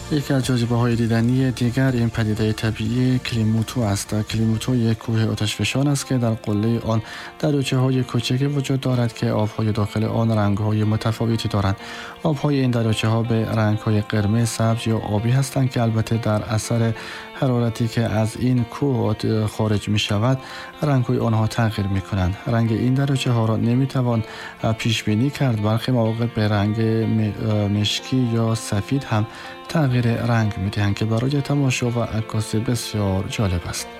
یکی از جاذبه‌های دیدنی دیگر این پدیده طبیعی کلیموتو است. کلیموتو یک کوه آتشفشان است که در قله آن دریاچه‌های کوچکی وجود دارد که آب‌های داخل آن رنگ‌های متفاوتی دارند. آب‌های این دریاچه‌ها به رنگ‌های قرمز، سبز یا آبی هستند که البته در اثر حرارتی که از این کوه خارج می‌شود، رنگ‌های آنها تغییر می‌کنند. رنگ این دریاچه‌ها را نمی‌توان پیش بینی کرد، برخی مواقع به رنگ مشکی یا سفید هم تغییر رنگ می‌دهند که برای تماشا و عکاسی بسیار جالب است.